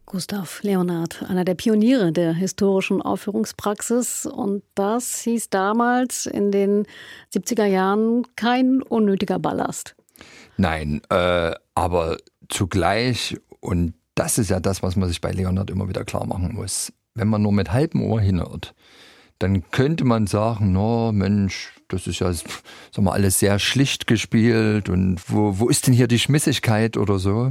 Gustav Leonhardt, einer der Pioniere der historischen Aufführungspraxis. Und das hieß damals in den 70er Jahren kein unnötiger Ballast. Nein, aber zugleich, und das ist ja das, was man sich bei Leonhardt immer wieder klar machen muss, wenn man nur mit halbem Ohr hinhört, dann könnte man sagen, no Mensch, das ist ja, sagen wir, alles sehr schlicht gespielt und wo ist denn hier die Schmissigkeit oder so?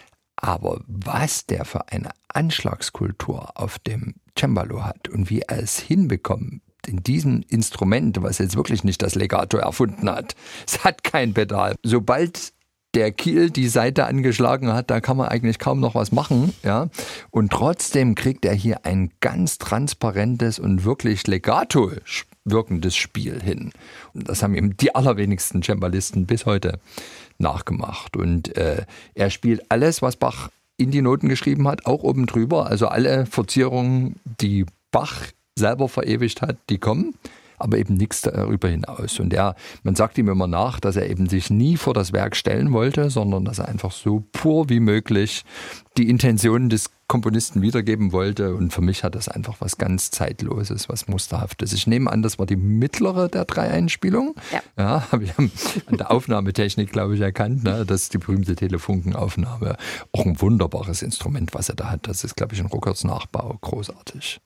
Aber was der für eine Anschlagskultur auf dem Cembalo hat und wie er es hinbekommt, in diesem Instrument, was jetzt wirklich nicht das Legato erfunden hat, es hat kein Pedal. Sobald der Kiel die Saite angeschlagen hat, da kann man eigentlich kaum noch was machen, ja. Und trotzdem kriegt er hier ein ganz transparentes und wirklich Legato wirkendes Spiel hin. Und das haben eben die allerwenigsten Cembalisten bis heute nachgemacht. Und er spielt alles, was Bach in die Noten geschrieben hat, auch oben drüber. Also alle Verzierungen, die Bach selber verewigt hat, die kommen, aber eben nichts darüber hinaus. Und man sagt ihm immer nach, dass er eben sich nie vor das Werk stellen wollte, sondern dass er einfach so pur wie möglich die Intentionen des Komponisten wiedergeben wollte. Und für mich hat das einfach was ganz Zeitloses, was Musterhaftes. Ich nehme an, das war die mittlere der 3 Einspielungen. Ja, wir haben an der Aufnahmetechnik, glaube ich, erkannt, ne, dass die berühmte Telefunkenaufnahme auch ein wunderbares Instrument, was er da hat. Das ist, glaube ich, ein Ruckerts Nachbau. Großartig.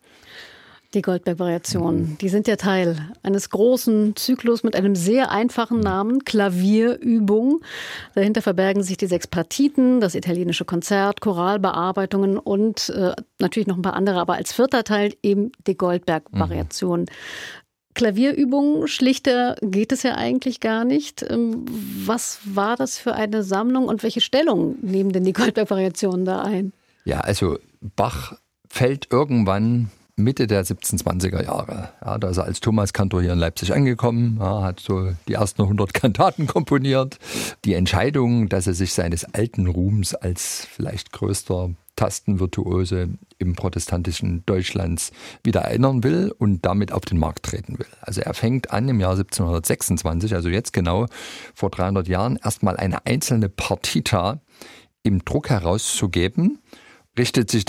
Die Goldberg-Variationen, die sind ja Teil eines großen Zyklus mit einem sehr einfachen Namen, Klavierübung. Dahinter verbergen sich die 6 Partiten, das italienische Konzert, Choralbearbeitungen und natürlich noch ein paar andere, aber als 4. Teil eben die Goldberg-Variationen. Klavierübungen, schlichter geht es ja eigentlich gar nicht. Was war das für eine Sammlung und welche Stellung nehmen denn die Goldberg-Variationen da ein? Ja, also Bach fällt irgendwann Mitte der 1720er Jahre. Ja, da ist er als Thomaskantor hier in Leipzig angekommen, ja, hat so die ersten 100 Kantaten komponiert. Die Entscheidung, dass er sich seines alten Ruhms als vielleicht größter Tastenvirtuose im protestantischen Deutschlands wieder erinnern will und damit auf den Markt treten will. Also er fängt an im Jahr 1726, also jetzt genau vor 300 Jahren, erstmal eine einzelne Partita im Druck herauszugeben, richtet sich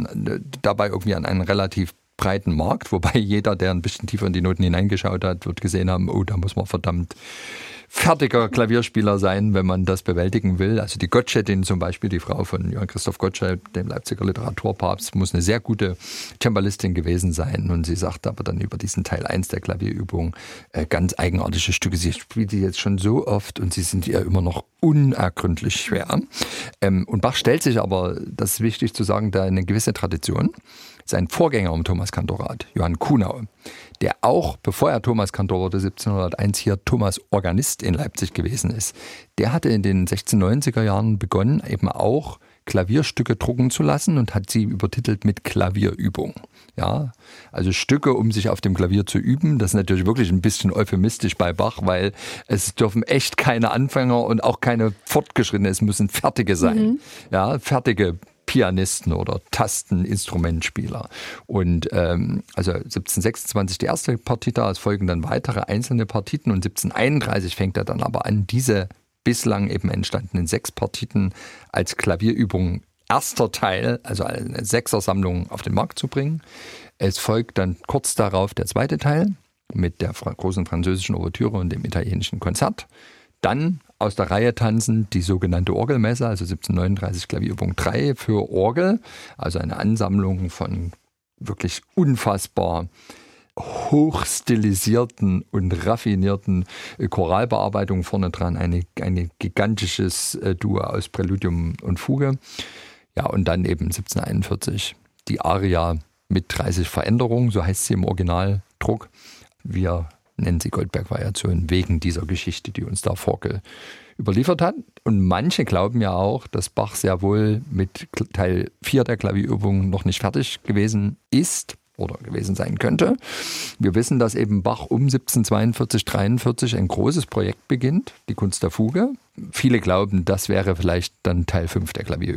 dabei irgendwie an einen relativ breiten Markt, wobei jeder, der ein bisschen tiefer in die Noten hineingeschaut hat, wird gesehen haben, oh, da muss man verdammt fertiger Klavierspieler sein, wenn man das bewältigen will. Also die Gottschedin zum Beispiel, die Frau von Johann Christoph Gottsched, dem Leipziger Literaturpapst, muss eine sehr gute Cembalistin gewesen sein. Und sie sagt aber dann über diesen Teil 1 der Klavierübung ganz eigenartige Stücke. Sie spielt die jetzt schon so oft und sie sind ihr immer noch unergründlich schwer. Und Bach stellt sich aber, das ist wichtig zu sagen, da eine gewisse Tradition. Sein Vorgänger im Thomaskantorat, Johann Kuhnau, der auch, bevor er Thomaskantor wurde, 1701 hier Thomas Organist in Leipzig gewesen ist, der hatte in den 1690er Jahren begonnen, eben auch Klavierstücke drucken zu lassen und hat sie übertitelt mit Klavierübung. Ja, also Stücke, um sich auf dem Klavier zu üben. Das ist natürlich wirklich ein bisschen euphemistisch bei Bach, weil es dürfen echt keine Anfänger und auch keine Fortgeschrittene, es müssen fertige sein. Ja, fertige Pianisten oder Tasteninstrumentspieler. Und also 1726 die erste Partita, es folgen dann weitere einzelne Partiten und 1731 fängt er dann aber an, diese bislang eben entstandenen 6 Partiten als Klavierübung erster Teil, also eine 6er-Sammlung auf den Markt zu bringen. Es folgt dann kurz darauf der 2. Teil mit der großen französischen Ouvertüre und dem italienischen Konzert. Dann aus der Reihe tanzen die sogenannte Orgelmesse, also 1739 Klavierübung 3 für Orgel, also eine Ansammlung von wirklich unfassbar hochstilisierten und raffinierten Choralbearbeitungen vorne dran, ein gigantisches Duo aus Präludium und Fuge. Ja, und dann eben 1741 die Aria mit 30 Veränderungen, so heißt sie im Originaldruck. Wir nennen sie Goldberg-Variation wegen dieser Geschichte, die uns da Forkel überliefert hat. Und manche glauben ja auch, dass Bach sehr wohl mit Teil 4 der Klavierübung noch nicht fertig gewesen ist oder gewesen sein könnte. Wir wissen, dass eben Bach um 1742, 43 ein großes Projekt beginnt, die Kunst der Fuge. Viele glauben, das wäre vielleicht dann Teil 5 der Klavierübung.